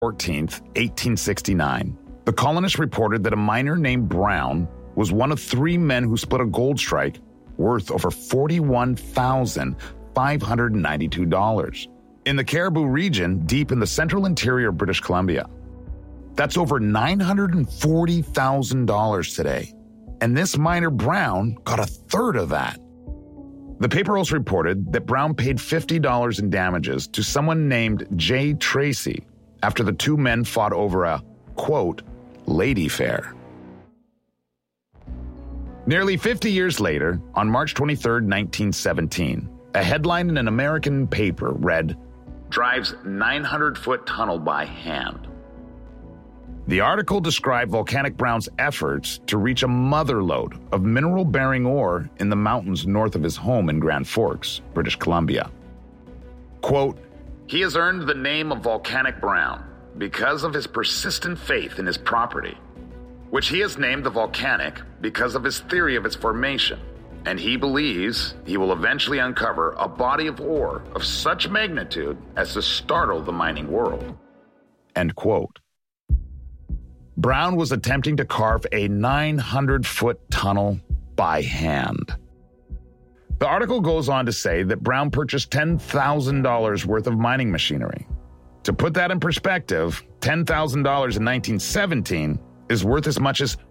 14th, 1869, the colonists reported that a miner named Brown was one of 3 men who split a gold strike worth over $41,592 in the Caribou region deep in the central interior of British Columbia. That's over $940,000 today. And this miner Brown got a third of that. The paper also reported that Brown paid $50 in damages to someone named Jay Tracy after the 2 men fought over a, quote, lady fair. Nearly 50 years later, on March 23, 1917, a headline in an American paper read, "Drives 900-foot tunnel by hand." The article described Volcanic Brown's efforts to reach a mother lode of mineral-bearing ore in the mountains north of his home in Grand Forks, British Columbia. Quote, "He has earned the name of Volcanic Brown because of his persistent faith in his property, which he has named the Volcanic because of his theory of its formation, and he believes he will eventually uncover a body of ore of such magnitude as to startle the mining world." End quote. Brown was attempting to carve a 900-foot tunnel by hand. The article goes on to say that Brown purchased $10,000 worth of mining machinery. To put that in perspective, $10,000 in 1917 is worth as much as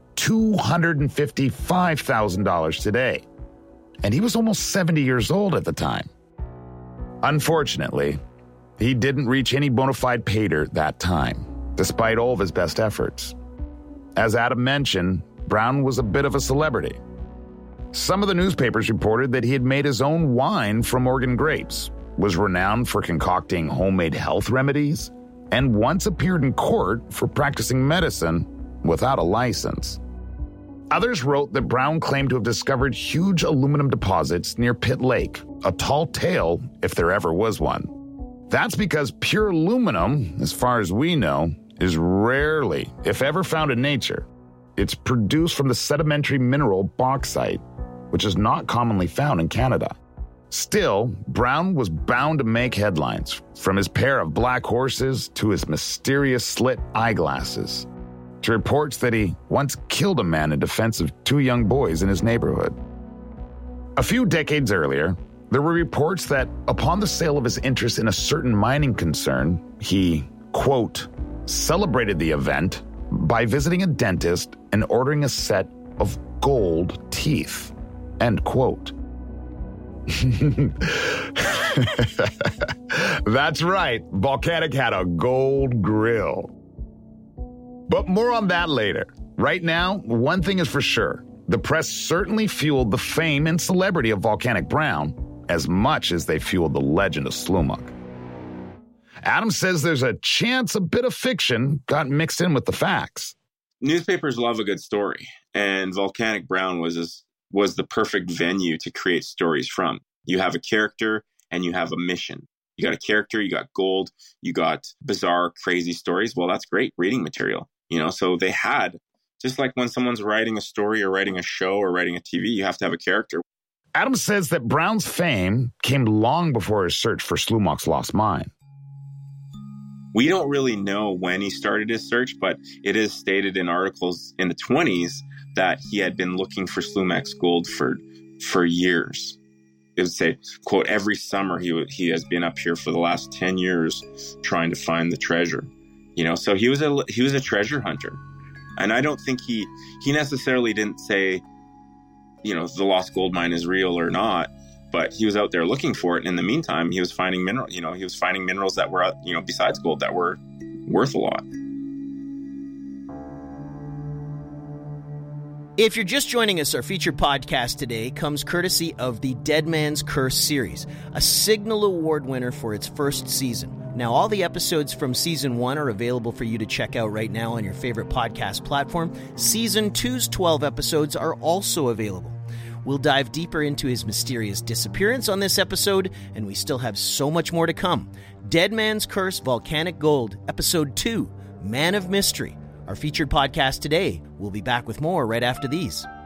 $255,000 today. And he was almost 70 years old at the time. Unfortunately, he didn't reach any bona fide pay dirt that time, despite all of his best efforts. As Adam mentioned, Brown was a bit of a celebrity. Some of the newspapers reported that he had made his own wine from Oregon grapes, was renowned for concocting homemade health remedies, and once appeared in court for practicing medicine without a license. Others wrote that Brown claimed to have discovered huge aluminum deposits near Pitt Lake, a tall tale if there ever was one. That's because pure aluminum, as far as we know, is rarely, if ever, found in nature. It's produced from the sedimentary mineral bauxite, which is not commonly found in Canada. Still, Brown was bound to make headlines, from his pair of black horses to his mysterious slit eyeglasses, to reports that he once killed a man in defense of 2 young boys in his neighborhood. A few decades earlier, there were reports that upon the sale of his interest in a certain mining concern, he, quote, celebrated the event by visiting a dentist and ordering a set of gold teeth, end quote. That's right, Volcanic had a gold grill. But more on that later. Right now, one thing is for sure. The press certainly fueled the fame and celebrity of Volcanic Brown as much as they fueled the legend of Slumuk. Adam says there's a chance a bit of fiction got mixed in with the facts. Newspapers love a good story, and Volcanic Brown was the perfect venue to create stories from. You have a character and you have a mission. You got a character, you got gold, you got bizarre, crazy stories. Well, that's great reading material, So they had, just like when someone's writing a story or writing a show or writing a TV, you have to have a character. Adam says that Brown's fame came long before his search for Slumuk's lost mine. We don't really know when he started his search, but it is stated in articles in the 1920s that he had been looking for Slumuk's gold for years. It would say, quote, every summer he has been up here for the last 10 years trying to find the treasure. So he was a treasure hunter. And I don't think he necessarily didn't say, the lost gold mine is real or not. But he was out there looking for it. And in the meantime, he was finding minerals that were, besides gold, that were worth a lot. If you're just joining us, our featured podcast today comes courtesy of the Dead Man's Curse series, a Signal Award winner for its first season. Now, all the episodes from Season 1 are available for you to check out right now on your favorite podcast platform. Season 2's 12 episodes are also available. We'll dive deeper into his mysterious disappearance on this episode, and we still have so much more to come. Dead Man's Curse, Volcanic Gold, Episode 2, Man of Mystery. Our featured podcast today. We'll be back with more right after these.